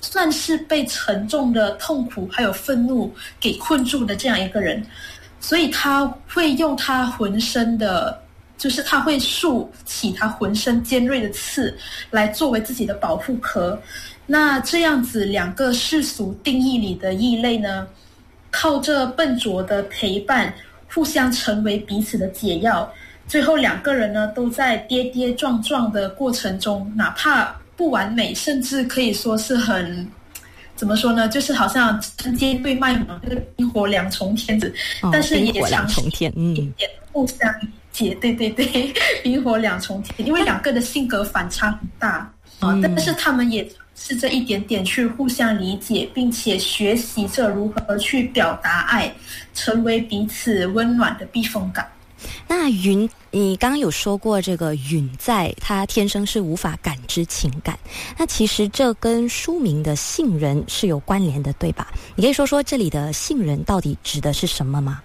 算是被沉重的痛苦还有愤怒给困住的这样一个人，所以他会用他浑身的，就是他会竖起他浑身尖锐的刺来作为自己的保护壳。那这样子两个世俗定义里的异类呢，靠着笨拙的陪伴互相成为彼此的解药，最后两个人呢都在跌跌撞撞的过程中，哪怕不完美，甚至可以说是很怎么说呢，就是好像针尖对麦芒，这个冰火两重天子，但是也尝试一点点互相理解。对对对，冰火两重天，因为两个的性格反差很大但是他们也试着一点点去互相理解，并且学习着如何去表达爱，成为彼此温暖的避风港。 那云，你刚刚有说过这个允在他天生是无法感知情感，那其实这跟书名的杏仁是有关联的，对吧？你可以说说这里的杏仁到底指的是什么吗？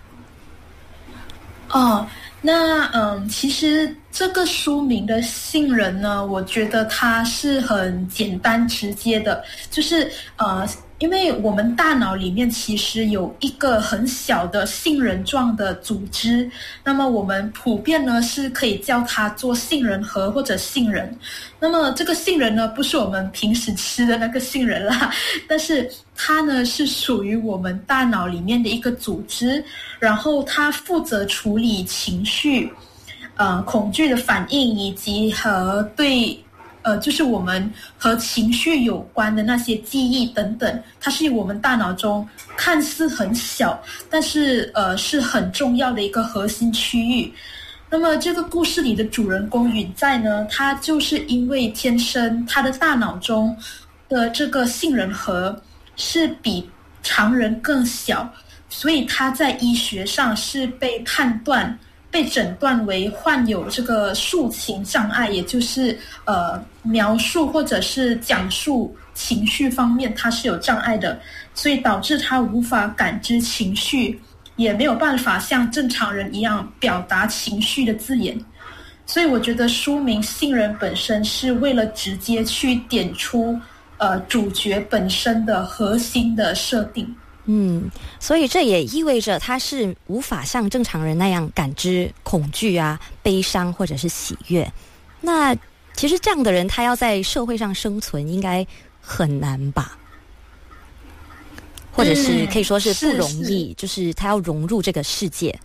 其实这个书名的杏仁呢，我觉得它是很简单直接的，就是因为我们大脑里面其实有一个很小的杏仁状的组织，那么我们普遍呢是可以叫它做杏仁核或者杏仁。那么这个杏仁呢，不是我们平时吃的那个杏仁啦，但是它呢是属于我们大脑里面的一个组织，然后它负责处理情绪、恐惧的反应，以及就是我们和情绪有关的那些记忆等等，它是我们大脑中看似很小，但是是很重要的一个核心区域。那么这个故事里的主人公允在呢，他就是因为天生他的大脑中的这个杏仁核是比常人更小，所以他在医学上是被诊断为患有这个述情障碍，也就是描述或者是讲述情绪方面他是有障碍的，所以导致他无法感知情绪，也没有办法像正常人一样表达情绪的字眼。所以我觉得书名杏仁本身是为了直接去点出主角本身的核心的设定。 所以这也意味着他是无法像正常人那样感知恐惧啊、悲伤或者是喜悦。那其实这样的人他要在社会上生存应该很难吧？或者是可以说是不容易，就是他要融入这个世界。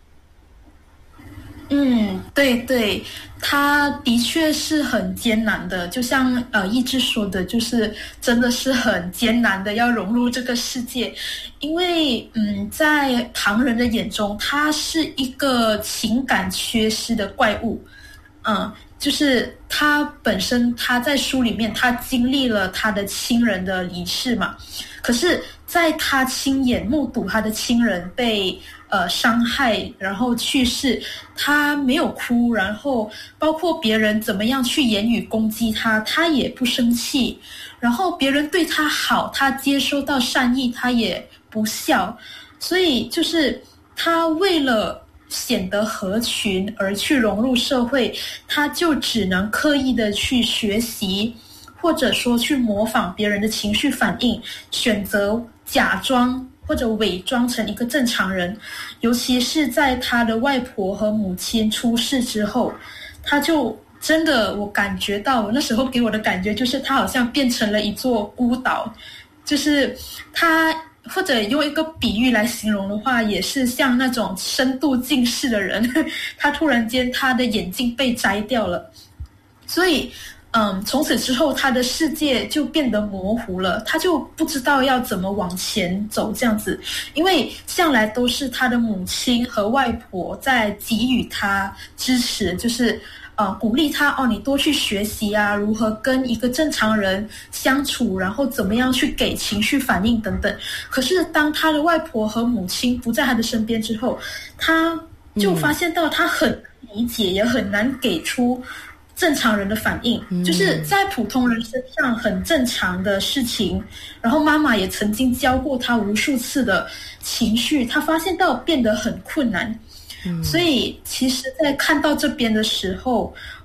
对对，他的确是很艰难的，就像一志说的，就是真的是很艰难的要融入这个世界，因为在旁人的眼中，他是一个情感缺失的怪物。就是他本身，他在书里面他经历了他的亲人的离世嘛，可是在他亲眼目睹他的亲人被伤害然后去世，他没有哭，然后包括别人怎么样去言语攻击他，他也不生气，然后别人对他好，他接收到善意，他也不笑。所以就是他为了显得合群而去融入社会，他就只能刻意的去学习，或者说去模仿别人的情绪反应，选择假装或者伪装成一个正常人。尤其是在他的外婆和母亲出事之后，他就真的，我感觉到那时候给我的感觉就是他好像变成了一座孤岛，就是他或者用一个比喻来形容的话，也是像那种深度近视的人，他突然间他的眼镜被摘掉了，所以从此之后他的世界就变得模糊了，他就不知道要怎么往前走这样子，因为向来都是他的母亲和外婆在给予他支持，就是鼓励他你多去学习啊，如何跟一个正常人相处，然后怎么样去给情绪反应等等。可是当他的外婆和母亲不在他的身边之后，他就发现到他很理解，也很难给出正常人的反应，就是在普通人身上很正常的事情，然后妈妈也曾经教过他无数次的情绪，他发现到变得很困难。所以其实在看到这边的时候，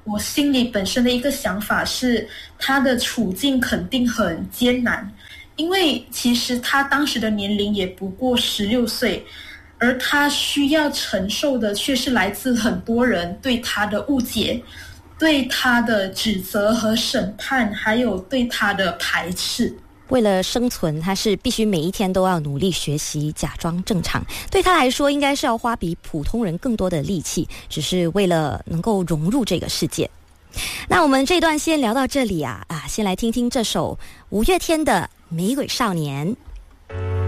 我心里本身的一个想法是，他的处境肯定很艰难，因为其实他当时的年龄也不过16岁，而他需要承受的却是来自很多人对他的误解，对他的指责和审判，还有对他的排斥。 为了生存，他是必须每一天都要努力学习，假装正常。对他来说，应该是要花比普通人更多的力气，只是为了能够融入这个世界。那我们这段先聊到这里啊，先来听听这首五月天的《玫瑰少年》。